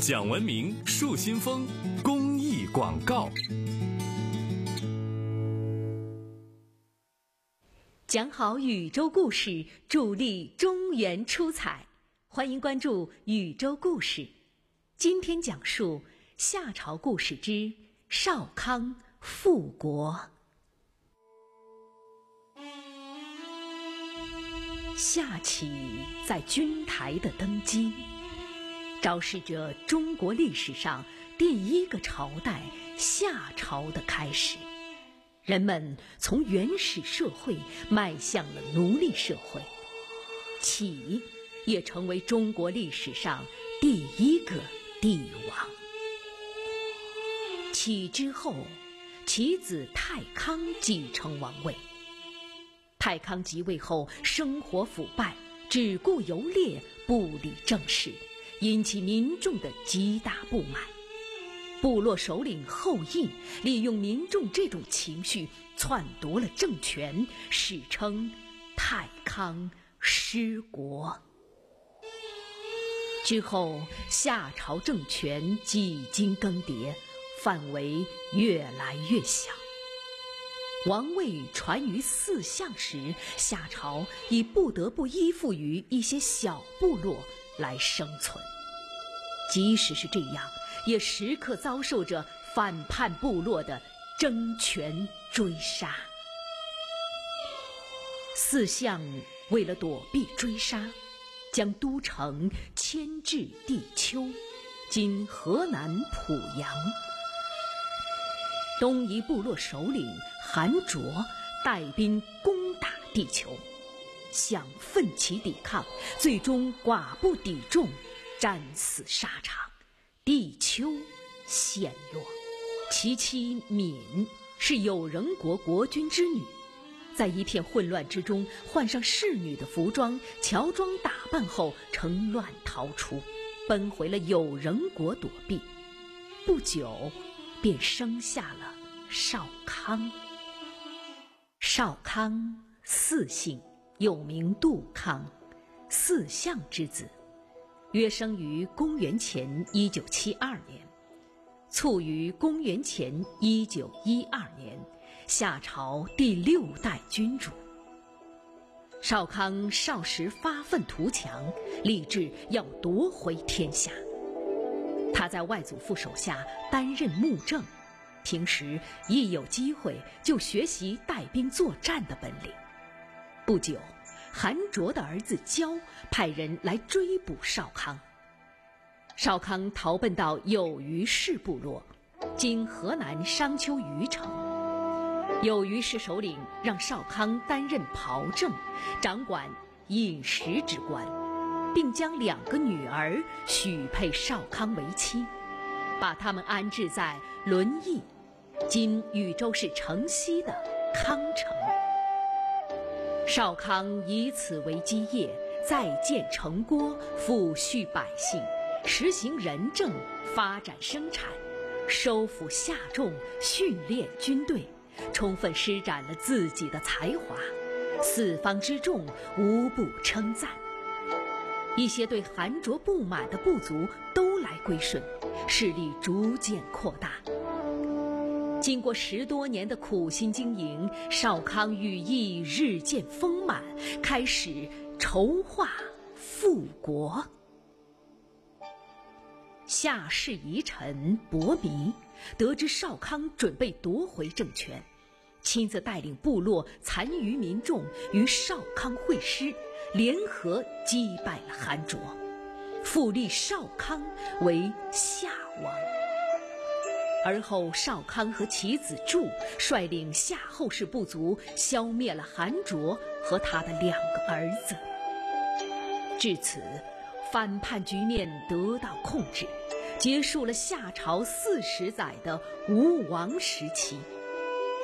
讲文明树新风公益广告。 讲好宇宙故事，助力中原出彩。欢迎关注宇宙故事。今天讲述夏朝故事之少康复国。夏启在军台的登基，昭示着中国历史上第一个朝代夏朝的开始。人们从原始社会迈向了奴隶社会，启也成为中国历史上第一个帝王。启之后，其子太康继承王位。太康即位后，生活腐败，只顾游猎，不理政事，引起民众的极大不满。部落首领后羿利用民众这种情绪，篡夺了政权，史称太康失国。之后，夏朝政权几经更迭，范围越来越小。王位传于四相时，夏朝已不得不依附于一些小部落来生存。即使是这样，也时刻遭受着反叛部落的争权追杀。四相为了躲避追杀，将都城迁至地丘，今河南濮阳。东夷部落首领韩卓带兵攻打地丘，想奋起抵抗，最终寡不敌众，战死沙场，地丘陷落。其妻闵是有人国国君之女，在一片混乱之中换上侍女的服装，乔装打扮后乘乱逃出，奔回了有人国躲避。不久便生下了少康。少康四姓，又名杜康，四相之子，约生于公元前1972年，卒于公元前1912年，夏朝第6代君主。少康少时发愤图强，立志要夺回天下。他在外祖父手下担任幕正，平时一有机会就学习带兵作战的本领。不久，韩卓的儿子焦派人来追捕少康。少康逃奔到有余氏部落，今河南商丘虞城。有余氏首领让少康担任庖正，掌管饮食之官，并将2个女儿许配少康为妻，把他们安置在轮邑，今禹州市城西的康城。少康以此为基业，再建城郭，抚恤百姓，实行仁政，发展生产，收服夏众，训练军队，充分施展了自己的才华，四方之众无不称赞。一些对韩卓不满的部族都来归顺，势力逐渐扩大。经过10多年的苦心经营，少康羽翼日渐丰满，开始筹划复国。夏氏遗臣伯弥得知少康准备夺回政权，亲自带领部落残余民众与少康会师，联合击败了韩卓，复立少康为夏王。而后少康和其子柱率领夏后氏部族消灭了韩卓和他的2个儿子。至此，反叛局面得到控制，结束了夏朝40载的无王时期。